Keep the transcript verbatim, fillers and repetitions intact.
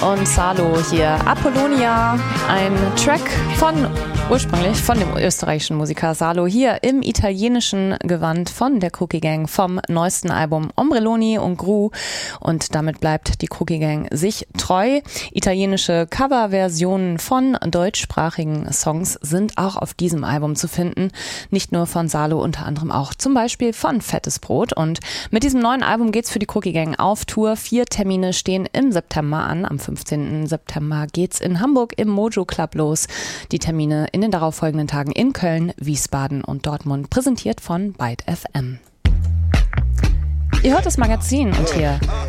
und Salo hier. Apollonia, ein Track von, ursprünglich von dem österreichischen Musiker Salo, hier im italienischen Gewand von der Cookie Gang vom neuesten Album Ombrelloni und Gru. Und damit bleibt die Cookie Gang sich treu. Italienische Coverversionen von deutschsprachigen Songs sind auch auf diesem Album zu finden. Nicht nur von Salo, unter anderem auch zum Beispiel von Fettes Brot. Und mit diesem neuen Album geht's für die Cookie Gang auf Tour. Vier Termine stehen im September an. Am fünfzehnten September geht's in Hamburg im Mojo Club los. Die Termine in den darauffolgenden Tagen in Köln, Wiesbaden und Dortmund, präsentiert von Byte F M. Ihr hört das Magazin und hier